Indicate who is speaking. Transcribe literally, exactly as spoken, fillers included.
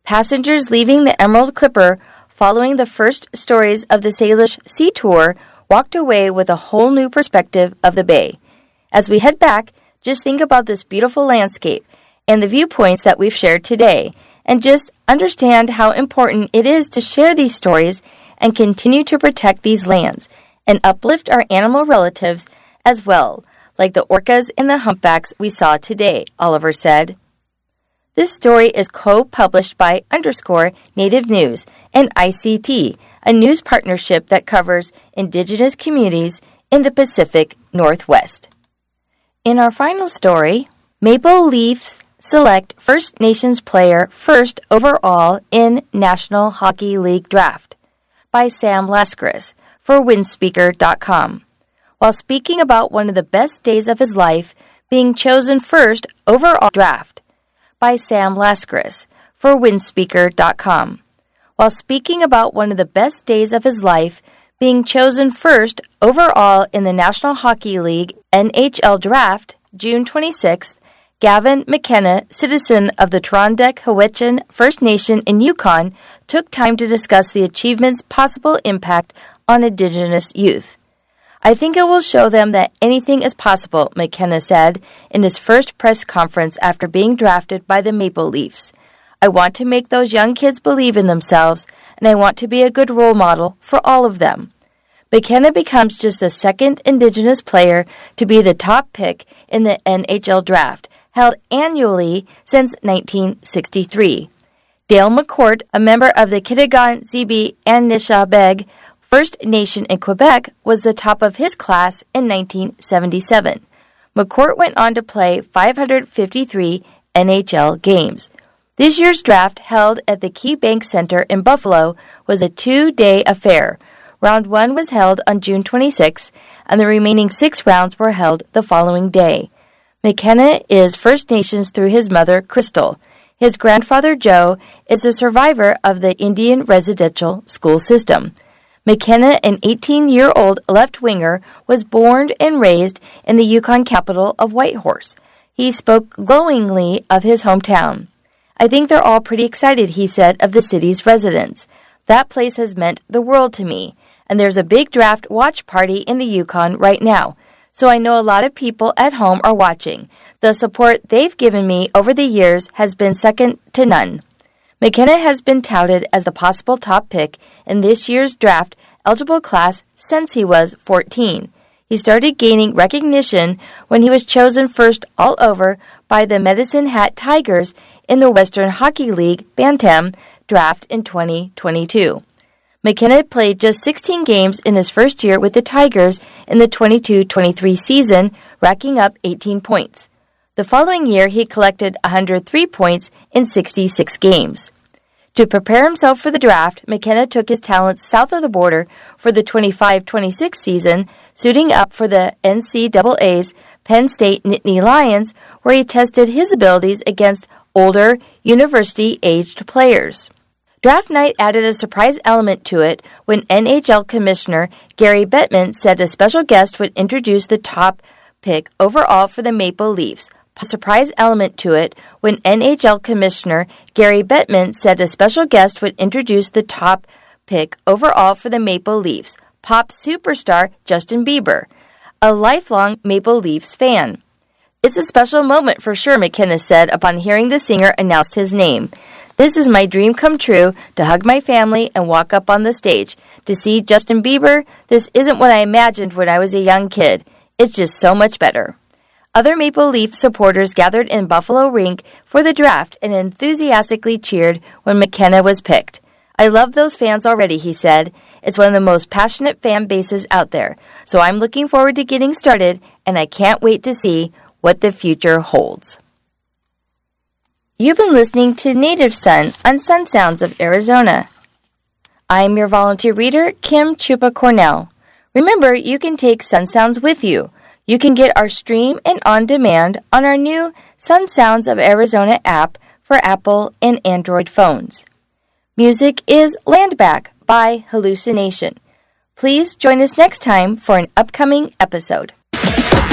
Speaker 1: Passengers leaving the Emerald Clipper following the first stories of the Salish Sea Tour walked away with a whole new perspective of the bay. As we head back, just think about this beautiful landscape and the viewpoints that we've shared today, and just understand how important it is to share these stories and continue to protect these lands and uplift our animal relatives as well, like the orcas and the humpbacks we saw today, Oliver said. This story is co-published by underscore Native News and I C T, a news partnership that covers Indigenous communities in the Pacific Northwest. In our final story, Maple Leafs select First Nations player first overall in National Hockey League draft by Sam Lascaris for windspeaker dot com. While speaking about one of the best days of his life being chosen first overall draft by Sam Lascaris for windspeaker dot com. While speaking about one of the best days of his life being chosen first overall in the National Hockey League N H L draft June twenty-sixth, Gavin McKenna, citizen of the Trondeck-Hwet'en First Nation in Yukon, took time to discuss the achievement's possible impact on Indigenous youth. I think it will show them that anything is possible, McKenna said in his first press conference after being drafted by the Maple Leafs. I want to make those young kids believe in themselves, and I want to be a good role model for all of them. McKenna becomes just the second Indigenous player to be the top pick in the N H L draft, held annually since nineteen sixty-three. Dale McCourt, a member of the Kitigan Zibi Anishinaabe First Nation in Quebec, was the top of his class in nineteen seventy-seven. McCourt went on to play five hundred fifty-three N H L games. This year's draft, held at the KeyBank Center in Buffalo, was a two-day affair. Round one was held on June twenty-sixth, and the remaining six rounds were held the following day. McKenna is First Nations through his mother, Crystal. His grandfather, Joe, is a survivor of the Indian residential school system. McKenna, an eighteen-year-old left-winger, was born and raised in the Yukon capital of Whitehorse. He spoke glowingly of his hometown. I think they're all pretty excited, he said, of the city's residents. That place has meant the world to me, and there's a big draft watch party in the Yukon right now. So I know a lot of people at home are watching. The support they've given me over the years has been second to none. McKenna has been touted as the possible top pick in this year's draft eligible class since he was fourteen. He started gaining recognition when he was chosen first all over by the Medicine Hat Tigers in the Western Hockey League Bantam draft in twenty twenty-two. McKenna played just sixteen games in his first year with the Tigers in the twenty-two twenty-three season, racking up eighteen points. The following year, he collected one hundred three points in sixty-six games. To prepare himself for the draft, McKenna took his talents south of the border for the twenty-five twenty-six season, suiting up for the N C double A's Penn State Nittany Lions, where he tested his abilities against older, university-aged players. Draft night added a surprise element to it when N H L Commissioner Gary Bettman said a special guest would introduce the top pick overall for the Maple Leafs. A surprise element to it when N H L Commissioner Gary Bettman said a special guest would introduce the top pick overall for the Maple Leafs, pop superstar Justin Bieber, a lifelong Maple Leafs fan. It's a special moment for sure, McKenna said upon hearing the singer announce his name. This is my dream come true, to hug my family and walk up on the stage. To see Justin Bieber, this isn't what I imagined when I was a young kid. It's just so much better. Other Maple Leaf supporters gathered in Buffalo Rink for the draft and enthusiastically cheered when McKenna was picked. I love those fans already, he said. It's one of the most passionate fan bases out there. So I'm looking forward to getting started, and I can't wait to see what the future holds. You've been listening to Native Son on Sun Sounds of Arizona. I'm your volunteer reader, Kim Chupa Cornell. Remember, you can take Sun Sounds with you. You can get our stream and on-demand on our new Sun Sounds of Arizona app for Apple and Android phones. Music is Land Back by Hallucination. Please join us next time for an upcoming episode.